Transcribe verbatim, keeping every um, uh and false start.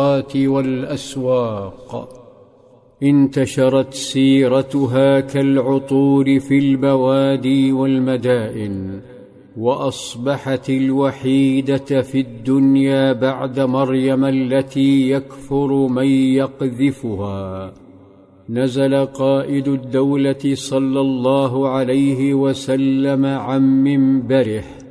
الطرقات والأسواق. انتشرت سيرتها كالعطور في البوادي والمدائن، وأصبحت الوحيدة في الدنيا بعد مريم التي يكفر من يقذفها. نزل قائد الدولة صلى الله عليه وسلم عن منبره